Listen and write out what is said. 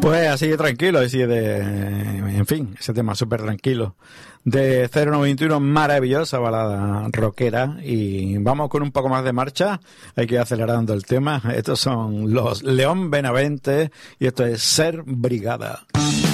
Pues así de tranquilo, así de... En fin, ese tema súper tranquilo. De 091, maravillosa balada rockera. Y vamos con un poco más de marcha. Hay que ir acelerando el tema. Estos son los León Benavente y esto es Ser Brigada.